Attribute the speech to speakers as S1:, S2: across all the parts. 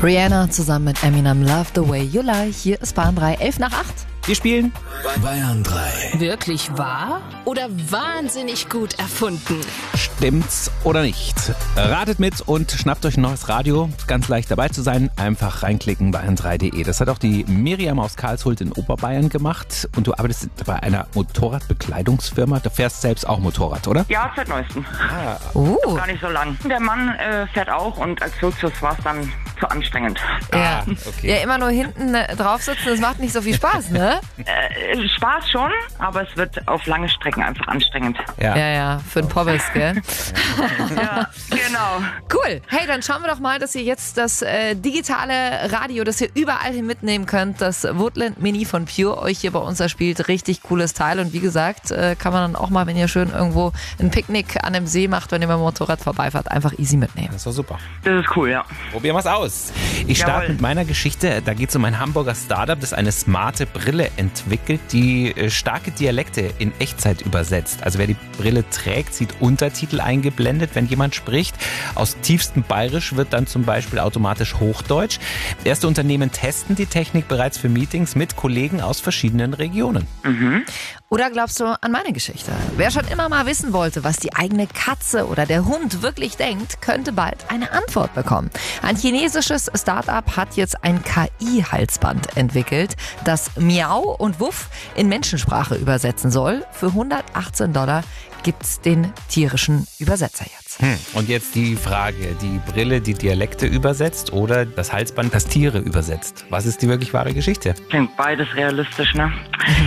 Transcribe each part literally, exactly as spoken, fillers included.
S1: Rihanna zusammen mit Eminem, Love the Way You Lie. Hier ist Bayern drei, elf nach acht.
S2: Wir spielen
S3: Bayern drei.
S4: Wirklich wahr oder wahnsinnig gut erfunden?
S2: Stimmt's oder nicht? Ratet mit und schnappt euch ein neues Radio. Ganz leicht dabei zu sein. Einfach reinklicken bayern drei punkt de. Das hat auch die Miriam aus Karlshult in Oberbayern gemacht. Und du arbeitest bei einer Motorradbekleidungsfirma. Du fährst selbst auch Motorrad, oder?
S5: Ja, seit neuestem.
S2: Ah.
S1: Uh.
S5: Gar nicht so lang. Der Mann äh, fährt auch und als Luxus war es dann zu anstrengend.
S1: Ja.
S2: Ah, okay.
S1: Ja, immer nur hinten äh, drauf sitzen, das macht nicht so viel Spaß, ne?
S5: Äh, Spaß schon, aber es wird auf lange Strecken einfach anstrengend.
S2: Ja.
S1: Ja, ja, für den Pommes, gell?
S5: Ja, genau.
S1: Cool. Hey, dann schauen wir doch mal, dass ihr jetzt das äh, digitale Radio, das ihr überall hin mitnehmen könnt, das Woodland Mini von Pure euch hier bei uns erspielt. Richtig cooles Teil. Und wie gesagt, äh, kann man dann auch mal, wenn ihr schön irgendwo ein Picknick an einem See macht, wenn ihr mit dem Motorrad vorbeifahrt, einfach easy mitnehmen.
S2: Das ist doch super.
S5: Das ist cool, ja.
S2: Probieren wir es aus. Ich starte
S5: Jawohl.
S2: mit meiner Geschichte. Da geht es um ein Hamburger Startup, das eine smarte Brille entwickelt, die äh, starke Dialekte in Echtzeit übersetzt. Also wer die Brille trägt, sieht Untertitel eingeblendet, wenn jemand spricht. Aus tiefstem Bayerisch wird dann zum Beispiel automatisch Hochdeutsch. Erste Unternehmen testen die Technik bereits für Meetings mit Kollegen aus verschiedenen Regionen.
S5: Mhm.
S1: Oder glaubst du an meine Geschichte? Wer schon immer mal wissen wollte, was die eigene Katze oder der Hund wirklich denkt, könnte bald eine Antwort bekommen. Ein chinesisches Startup hat jetzt ein K I-Halsband entwickelt, das Miau und Wuff in Menschensprache übersetzen soll. Für hundertachtzehn Dollar gibt's den tierischen Übersetzer jetzt.
S2: Hm. Und jetzt die Frage, die Brille, die Dialekte übersetzt oder das Halsband, das Tiere übersetzt? Was ist die wirklich wahre Geschichte?
S5: Klingt beides realistisch, ne?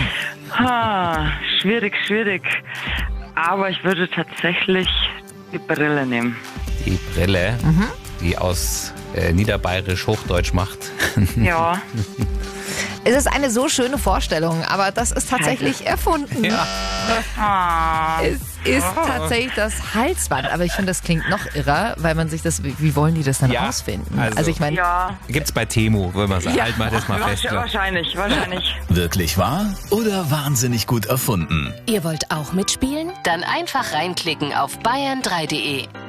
S5: Ha, schwierig, schwierig. Aber ich würde tatsächlich die Brille nehmen.
S2: Die Brille, die aus äh, Niederbayerisch Hochdeutsch macht.
S5: Ja.
S1: Es ist eine so schöne Vorstellung, aber das ist tatsächlich erfunden.
S2: Ja.
S5: Ah.
S1: Es ist tatsächlich das Halsband, aber ich finde, das klingt noch irrer, weil man sich das, wie wollen die das dann
S2: Ja,
S1: rausfinden?
S2: also-
S1: Also ich meine,
S5: Ja,
S2: Gibt's bei Temu, würde man sagen.
S1: Ja.
S2: Halt mal das mal fest.
S5: wahrscheinlich, wahrscheinlich.
S3: Wirklich wahr oder wahnsinnig gut erfunden?
S4: Ihr wollt auch mitspielen? Dann einfach reinklicken auf bayern drei punkt de.